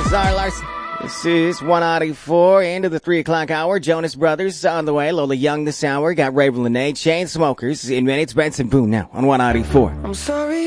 Sorry, Larson. This is 194 into the 3 o'clock hour. Jonas Brothers on the way. Lola Young this hour. Got Raven Lenae, Chainsmokers in minutes. Benson Boone now on 194. I'm sorry.